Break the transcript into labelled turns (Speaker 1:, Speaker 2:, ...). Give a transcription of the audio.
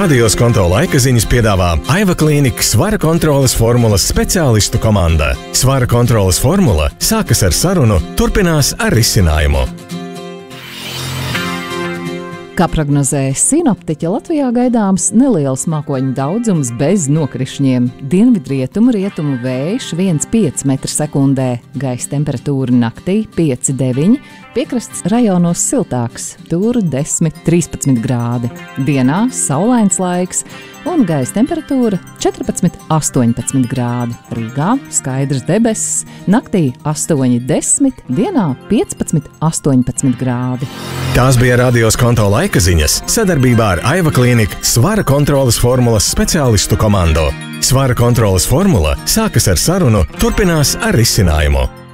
Speaker 1: Radios konto laika ziņas piedāvā Aiva Klīnika svara kontroles formulas speciālistu komanda. Svara kontroles formula sākas ar sarunu, turpinās ar risinājumu.
Speaker 2: Kā prognozēja sinoptiķi, Latvijā gaidāms neliels mākoņu daudzums bez nokrišņiem. Dienvidrietumu rietumu vējš 1,5 m/sekundē, gaisa temperatūra naktī 5,9, piekrasts rajonos siltāks, tur 10,13 grādi. Dienā saulains laiks un gaisa temperatūra 14,18 grādi. Rīgā skaidrs debesis, naktī 8,10, dienā 15,18 grādi.
Speaker 1: Tās bija Radios konto laika ziņas sadarbībā ar Aiva Klīnika svara kontroles formulas speciālistu komandu. Svara kontroles formula sākas ar sarunu, turpinās ar risinājumu.